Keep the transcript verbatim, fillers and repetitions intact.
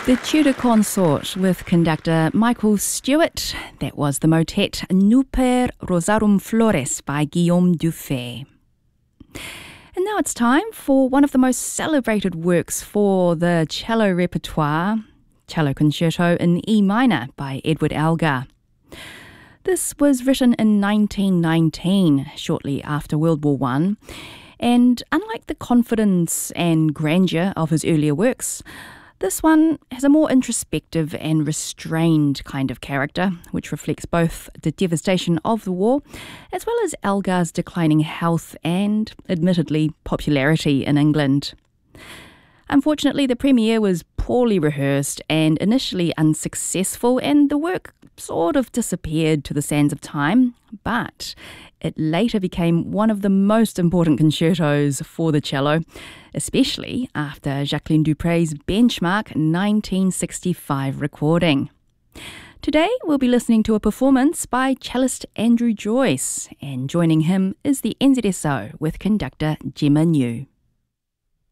The Tudor Consort with conductor Michael Stewart. That was the motet Nuper Rosarum Flores by Guillaume Dufay. And now it's time for one of the most celebrated works for the cello repertoire, Cello Concerto in E minor by Edward Elgar. This was written in nineteen nineteen, shortly after World War One, and unlike the confidence and grandeur of his earlier works, this one has a more introspective and restrained kind of character, which reflects both the devastation of the war, as well as Elgar's declining health and, admittedly, popularity in England. Unfortunately, the premiere was poorly rehearsed and initially unsuccessful, and the work sort of disappeared to the sands of time, but it later became one of the most important concertos for the cello, especially after Jacqueline du Pré's benchmark nineteen sixty-five recording. Today we'll be listening to a performance by cellist Andrew Joyce, and joining him is the N Z S O with conductor Gemma New.